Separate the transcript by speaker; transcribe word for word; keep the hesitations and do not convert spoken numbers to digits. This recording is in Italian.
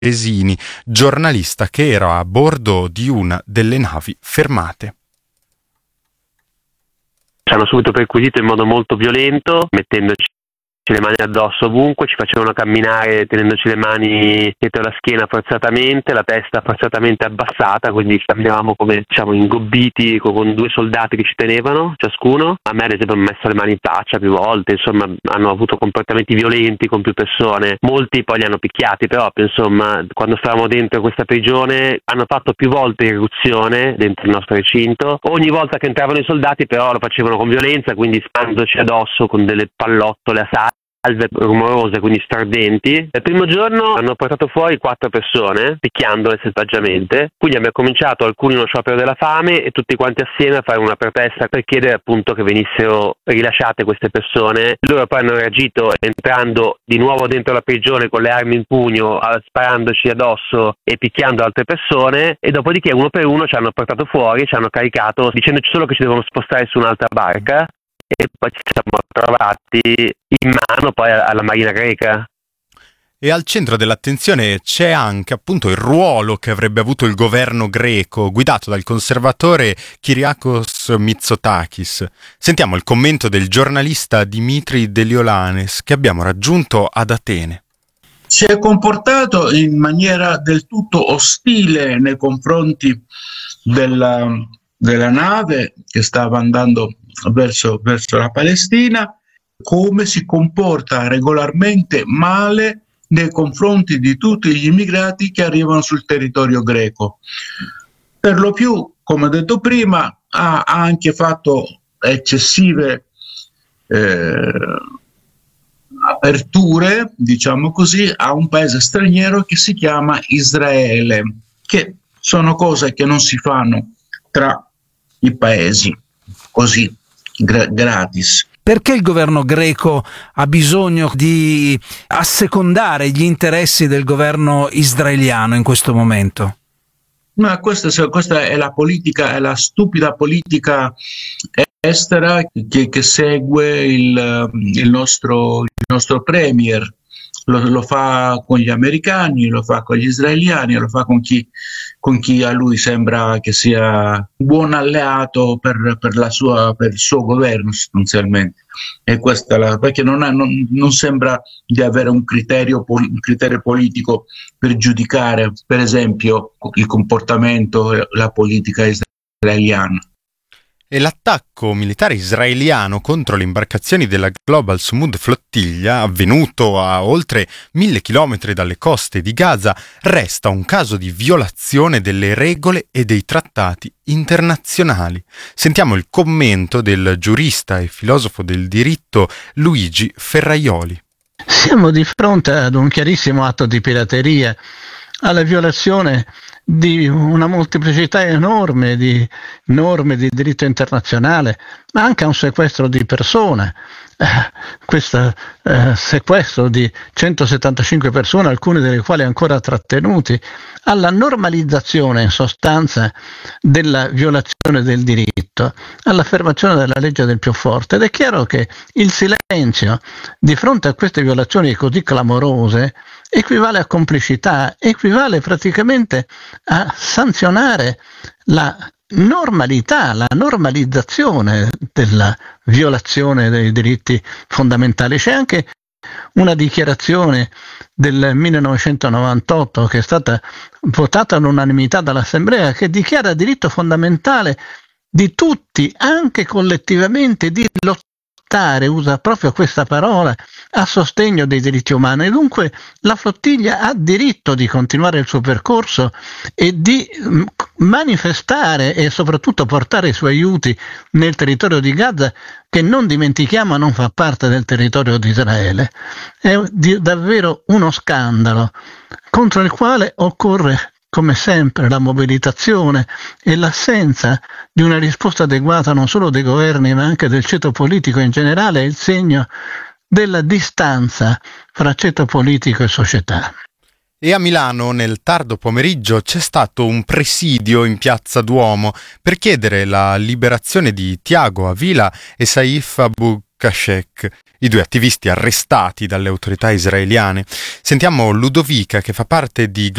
Speaker 1: Resini, giornalista che era a bordo di una delle navi fermate.
Speaker 2: Ci hanno subito perquisito in modo molto violento, mettendoci le mani addosso ovunque, ci facevano camminare tenendoci le mani dietro la schiena forzatamente, la testa forzatamente abbassata, quindi camminavamo come, diciamo, ingobbiti con, con due soldati che ci tenevano ciascuno. A me ad esempio hanno messo le mani in faccia più volte, insomma hanno avuto comportamenti violenti con più persone, molti poi li hanno picchiati, però insomma quando stavamo dentro questa prigione hanno fatto più volte irruzione dentro il nostro recinto, ogni volta che entravano i soldati però lo facevano con violenza, quindi spandoci addosso con delle pallottole a sale, salve rumorose, quindi stridenti. Il primo giorno hanno portato fuori quattro persone, picchiandole selvaggiamente, quindi abbiamo cominciato alcuni uno sciopero della fame e tutti quanti assieme a fare una protesta per chiedere appunto che venissero rilasciate queste persone. Loro poi hanno reagito entrando di nuovo dentro la prigione con le armi in pugno, sparandoci addosso e picchiando altre persone, e dopodiché uno per uno ci hanno portato fuori, ci hanno caricato dicendoci solo che ci devono spostare su un'altra barca, e poi ci siamo trovati in mano poi alla Marina greca.
Speaker 1: E al centro dell'attenzione c'è anche appunto il ruolo che avrebbe avuto il governo greco, guidato dal conservatore Kyriakos Mitsotakis. Sentiamo il commento del giornalista Dimitri Delionanes che abbiamo raggiunto ad Atene.
Speaker 3: Si è comportato in maniera del tutto ostile nei confronti della, della nave che stava andando verso, verso la Palestina, come si comporta regolarmente male nei confronti di tutti gli immigrati che arrivano sul territorio greco. Per lo più, come ho detto prima, ha, ha anche fatto eccessive eh, aperture, diciamo così, a un paese straniero che si chiama Israele, che sono cose che non si fanno tra i paesi così gra- gratis.
Speaker 4: Perché il governo greco ha bisogno di assecondare gli interessi del governo israeliano in questo momento?
Speaker 3: Ma questa, questa è la politica, è la stupida politica estera che, che segue il, il, nostro, il nostro premier. Lo, lo fa con gli americani, lo fa con gli israeliani, lo fa con chi, con chi a lui sembra che sia un buon alleato per, per, la sua, per il suo governo sostanzialmente. E questa la, perché non, ha, non, non sembra di avere un criterio, un criterio politico per giudicare, per esempio, il comportamento e la politica israeliana.
Speaker 1: E l'attacco militare israeliano contro le imbarcazioni della Global Smooth Flottiglia, avvenuto a oltre mille chilometri dalle coste di Gaza, resta un caso di violazione delle regole e dei trattati internazionali. Sentiamo il commento del giurista e filosofo del diritto Luigi Ferraioli.
Speaker 5: Siamo di fronte ad un chiarissimo atto di pirateria, alla violazione di una molteplicità enorme di norme di diritto internazionale, ma anche a un sequestro di persone. Eh, questo eh, sequestro di centosettantacinque persone, alcune delle quali ancora trattenuti, alla normalizzazione in sostanza della violazione del diritto, all'affermazione della legge del più forte. Ed è chiaro che il silenzio di fronte a queste violazioni così clamorose equivale a complicità, equivale praticamente a sanzionare la normalità, la normalizzazione della violazione dei diritti fondamentali. C'è anche una dichiarazione del millenovecentonovantotto che è stata votata all'unanimità dall'Assemblea, che dichiara diritto fondamentale di tutti, anche collettivamente, di lottare, usa proprio questa parola, a sostegno dei diritti umani. Dunque la flottiglia ha diritto di continuare il suo percorso e di manifestare e soprattutto portare i suoi aiuti nel territorio di Gaza, che non dimentichiamo non fa parte del territorio di Israele. È di, davvero uno scandalo contro il quale occorre, come sempre, la mobilitazione e l'assenza di una risposta adeguata non solo dei governi ma anche del ceto politico in generale, è il segno della distanza fra ceto politico e società.
Speaker 1: E a Milano nel tardo pomeriggio c'è stato un presidio in Piazza Duomo per chiedere la liberazione di Tiago Avila e Saif Abu Kashek, i due attivisti arrestati dalle autorità israeliane. Sentiamo Ludovica, che fa parte di